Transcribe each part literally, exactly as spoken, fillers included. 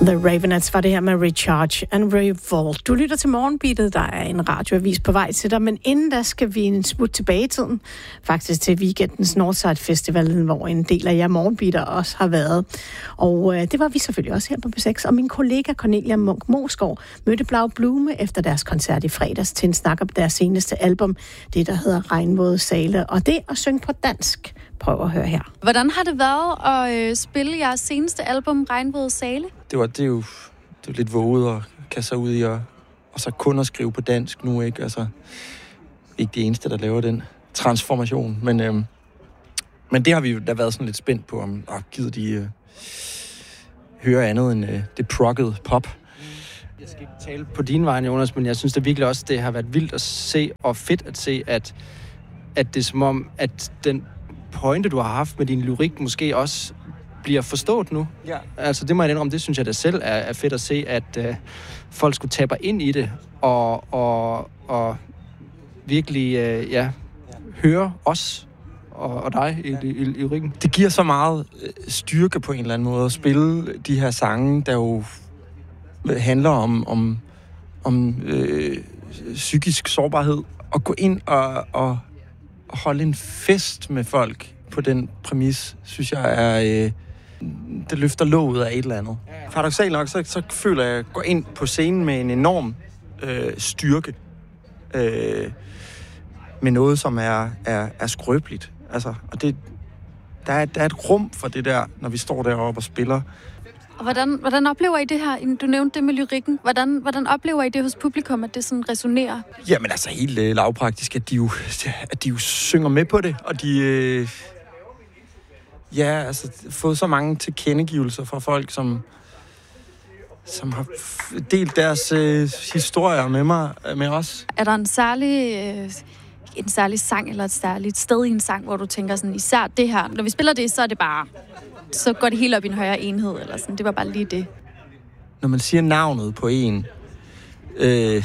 The Ravenettes var det her med Recharge and Revolt. Du lytter til Morgenbeatet, der er en radioavis på vej til dig, men inden da skal vi en smut tilbage i tiden, faktisk til weekendens Northside Festival, hvor en del af jer Morgenbeater også har været. Og øh, det var vi selvfølgelig også her på B seks, og min kollega Cornelia Munk Moskov mødte Blau Blume efter deres koncert i fredags til en snak om deres seneste album, det der hedder Regnvåde Sale, og det at synge på dansk. Prøv at høre her. Hvordan har det været at øh, spille jeres seneste album, Regnvåde Sale? Det var det er jo det er lidt våget at kaste sig ud i, og, og så kun at skrive på dansk nu, ikke? Altså, ikke de eneste, der laver den transformation, men, øhm, men det har vi jo da været sådan lidt spændt på, om åh, gider de øh, høre andet end øh, det proggede pop. Jeg skal ikke tale på din vegne, Jonas, men jeg synes det virkelig også, det har været vildt at se, og fedt at se, at, at det er som om, at den pointe, du har haft med din lyrik, måske også bliver forstået nu. Ja. Altså, det må jeg indrømme, det synes jeg da selv er, er fedt at se, at øh, folk skulle tabe ind i det, og, og, og virkelig, øh, ja, høre os og, og dig i, i, i lyrikken. Det giver så meget styrke på en eller anden måde at spille de her sange, der jo handler om, om, om øh, psykisk sårbarhed, og gå ind og, og holde en fest med folk på den præmis, synes jeg er, øh, det løfter låget af et eller andet. Paradoksalt nok, så, så føler jeg, at jeg går ind på scenen med en enorm øh, styrke, øh, med noget, som er, er, er skrøbeligt. Altså, og det, der, er, der er et rum for det der, når vi står deroppe og spiller. Og hvordan, hvordan oplever I det her? Du nævnte det med lyrikken. Hvordan, hvordan oplever I det hos publikum, at det sådan resonerer? Jamen altså helt øh, lavpraktisk, at de, jo, at de jo synger med på det, og de øh, ja, altså fået så mange tilkendegivelser fra folk, som, som har delt deres øh, historier med mig, med os. Er der en særlig, øh, en særlig sang eller et særligt sted i en sang, hvor du tænker sådan, især det her, når vi spiller det, så er det bare, så går det helt op i en højere enhed, eller sådan, det var bare lige det. Når man siger navnet på en, øh,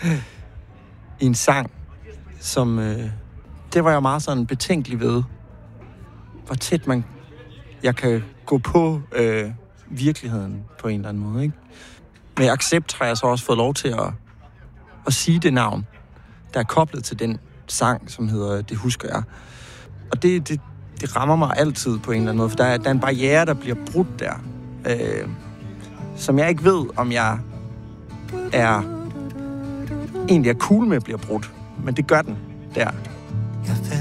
i en sang, som, øh, det var jeg meget sådan betænkelig ved, hvor tæt man, jeg kan gå på øh, virkeligheden på en eller anden måde, ikke? Med accept har jeg så også fået lov til at, at sige det navn, der er koblet til den sang, som hedder Det husker jeg. Og det, det, det rammer mig altid på en eller anden måde, for der er, der er en barriere, der bliver brudt der, øh, som jeg ikke ved, om jeg er egentlig er cool med bliver brudt, men det gør den der.